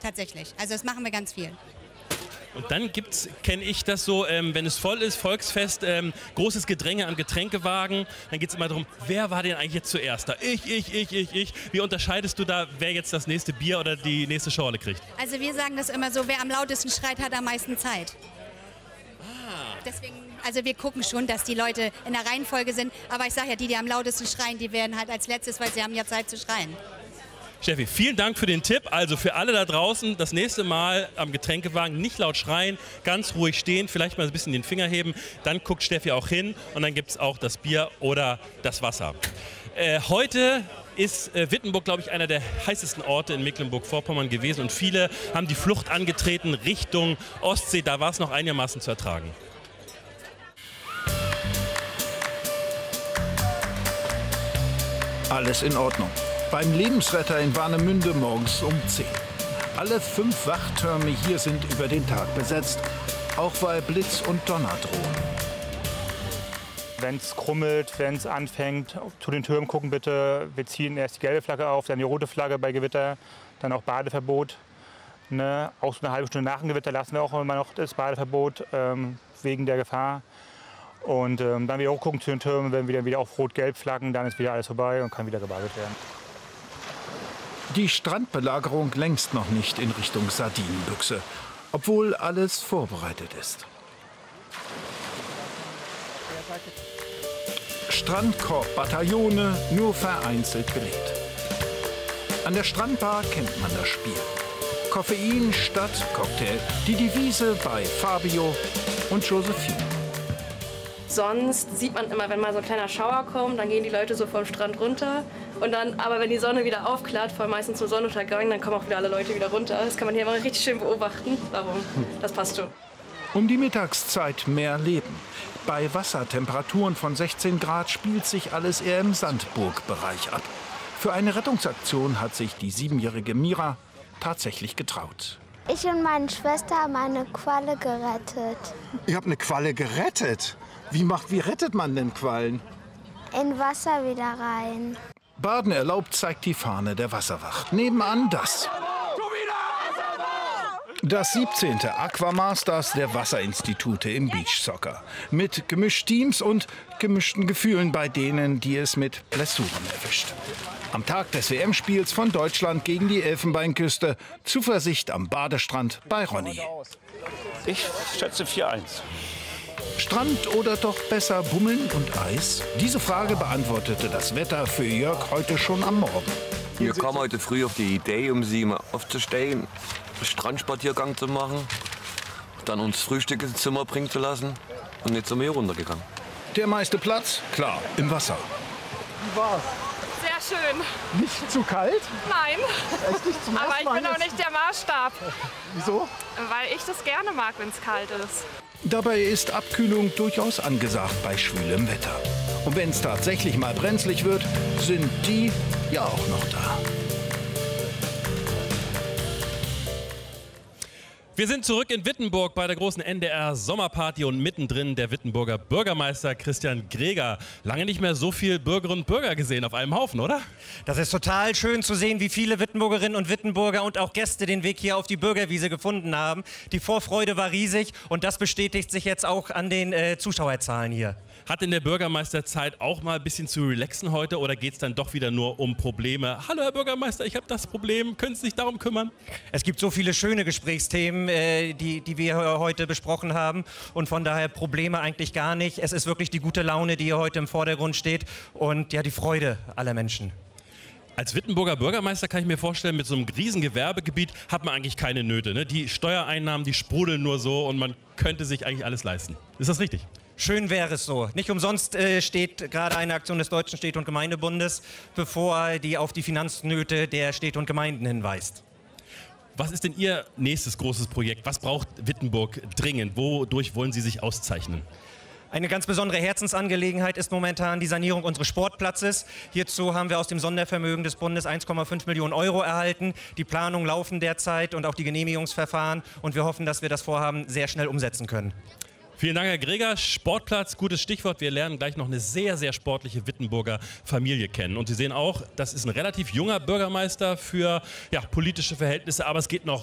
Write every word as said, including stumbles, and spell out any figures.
tatsächlich. Also das machen wir ganz viel. Und dann gibt's, kenne ich das so, ähm, wenn es voll ist, Volksfest, ähm, großes Gedränge am Getränkewagen, dann geht es immer darum, wer war denn eigentlich jetzt zuerst da? Ich, ich, ich, ich, ich. Wie unterscheidest du da, wer jetzt das nächste Bier oder die nächste Schorle kriegt? Also wir sagen das immer so, wer am lautesten schreit, hat am meisten Zeit. Ah. Deswegen, also wir gucken schon, dass die Leute in der Reihenfolge sind, aber ich sage ja, die, die am lautesten schreien, die werden halt als letztes, weil sie haben ja Zeit zu schreien. Steffi, vielen Dank für den Tipp. Also für alle da draußen, das nächste Mal am Getränkewagen nicht laut schreien, ganz ruhig stehen, vielleicht mal ein bisschen den Finger heben. Dann guckt Steffi auch hin und dann gibt es auch das Bier oder das Wasser. Äh, heute ist äh, Wittenburg, glaube ich, einer der heißesten Orte in Mecklenburg-Vorpommern gewesen. Und viele haben die Flucht angetreten Richtung Ostsee. Da war es noch einigermaßen zu ertragen. Alles in Ordnung. Beim Lebensretter in Warnemünde morgens um zehn. Alle fünf Wachtürme hier sind über den Tag besetzt, auch weil Blitz und Donner drohen. Wenn es krummelt, wenn es anfängt, zu den Türmen gucken bitte. Wir ziehen erst die gelbe Flagge auf, dann die rote Flagge bei Gewitter, dann auch Badeverbot. Ne? Auch so eine halbe Stunde nach dem Gewitter lassen wir auch immer noch das Badeverbot ähm, wegen der Gefahr. Und ähm, dann wieder hochgucken zu den Türmen, wenn wir dann wieder auf Rot-Gelb flaggen, dann ist wieder alles vorbei und kann wieder gebadet werden. Die Strandbelagerung längst noch nicht in Richtung Sardinenbüchse, obwohl alles vorbereitet ist. Strandkorb-Bataillone, nur vereinzelt belebt. An der Strandbar kennt man das Spiel. Koffein statt Cocktail, die Devise bei Fabio und Josephine. Sonst sieht man immer, wenn mal so ein kleiner Schauer kommt, dann gehen die Leute so vom Strand runter. Und dann, aber wenn die Sonne wieder aufklart, vor allem meistens zum Sonnenuntergang, dann kommen auch wieder alle Leute wieder runter. Das kann man hier immer richtig schön beobachten. Darum, das passt schon. Um die Mittagszeit mehr Leben. Bei Wassertemperaturen von sechzehn Grad spielt sich alles eher im Sandburg-Bereich ab. Für eine Rettungsaktion hat sich die siebenjährige Mira tatsächlich getraut. Ich und meine Schwester haben eine Qualle gerettet. Ihr habt eine Qualle gerettet? Wie, macht, wie rettet man denn Quallen? In Wasser wieder rein. Baden erlaubt, zeigt die Fahne der Wasserwacht. Nebenan das. Das siebzehnte Aquamasters der Wasserinstitute im Beachsoccer. Mit Gemischteams und gemischten Gefühlen bei denen, die es mit Blessuren erwischt. Am Tag des W M-Spiels von Deutschland gegen die Elfenbeinküste. Zuversicht am Badestrand bei Ronny. Ich schätze vier eins. Strand oder doch besser Bummeln und Eis? Diese Frage beantwortete das Wetter für Jörg heute schon am Morgen. Wir kamen heute früh auf die Idee, um sieben aufzustehen, einen Strandspaziergang zu machen, dann uns Frühstück ins Zimmer bringen zu lassen und jetzt sind wir hier runtergegangen. Der meiste Platz? Klar, im Wasser. Wie war's? Sehr schön. Nicht zu kalt? Nein. Echt nicht zum Aber ich bin auch nicht der Maßstab. Wieso? Weil ich das gerne mag, wenn es kalt ist. Dabei ist Abkühlung durchaus angesagt bei schwülem Wetter. Und wenn es tatsächlich mal brenzlig wird, sind die ja auch noch da. Wir sind zurück in Wittenburg bei der großen N D R-Sommerparty und mittendrin der Wittenburger Bürgermeister Christian Greger. Lange nicht mehr so viel Bürgerinnen und Bürger gesehen auf einem Haufen, oder? Das ist total schön zu sehen, wie viele Wittenburgerinnen und Wittenburger und auch Gäste den Weg hier auf die Bürgerwiese gefunden haben. Die Vorfreude war riesig und das bestätigt sich jetzt auch an den äh, Zuschauerzahlen hier. Hat denn der Bürgermeister Zeit, auch mal ein bisschen zu relaxen heute, oder geht es dann doch wieder nur um Probleme? Hallo Herr Bürgermeister, ich habe das Problem, können Sie sich darum kümmern? Es gibt so viele schöne Gesprächsthemen, äh, die, die wir heute besprochen haben, und von daher Probleme eigentlich gar nicht. Es ist wirklich die gute Laune, die hier heute im Vordergrund steht, und ja, die Freude aller Menschen. Als Wittenburger Bürgermeister kann ich mir vorstellen, mit so einem riesen Gewerbegebiet hat man eigentlich keine Nöte, ne? Die Steuereinnahmen, die sprudeln nur so und man könnte sich eigentlich alles leisten. Ist das richtig? Schön wäre es so. Nicht umsonst äh, steht gerade eine Aktion des Deutschen Städte- und Gemeindebundes bevor, die auf die Finanznöte der Städte und Gemeinden hinweist. Was ist denn Ihr nächstes großes Projekt? Was braucht Wittenburg dringend? Wodurch wollen Sie sich auszeichnen? Eine ganz besondere Herzensangelegenheit ist momentan die Sanierung unseres Sportplatzes. Hierzu haben wir aus dem Sondervermögen des Bundes eins Komma fünf Millionen Euro erhalten. Die Planungen laufen derzeit und auch die Genehmigungsverfahren. Und wir hoffen, dass wir das Vorhaben sehr schnell umsetzen können. Vielen Dank, Herr Greger. Sportplatz, gutes Stichwort. Wir lernen gleich noch eine sehr, sehr sportliche Wittenburger Familie kennen. Und Sie sehen auch, das ist ein relativ junger Bürgermeister für ja, politische Verhältnisse, aber es geht noch